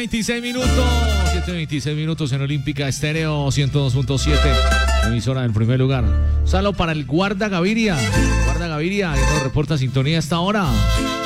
26 minutos, 7:26 minutos en Olímpica Estéreo 102.7, emisora del primer lugar. Saludo para el Guarda Gaviria, que nos reporta sintonía hasta ahora.